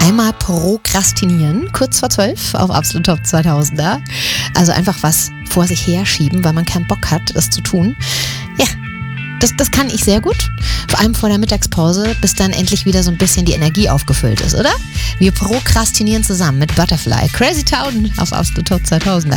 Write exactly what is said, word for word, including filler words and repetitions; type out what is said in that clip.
Einmal prokrastinieren, kurz vor zwölf auf Absolut Top zweitausender. Also einfach was vor sich herschieben, weil man keinen Bock hat, es zu tun. Ja, das, das kann ich sehr gut. Vor allem vor der Mittagspause, bis dann endlich wieder so ein bisschen die Energie aufgefüllt ist, oder? Wir prokrastinieren zusammen mit Butterfly. Crazy Town auf Absolut Top zweitausender.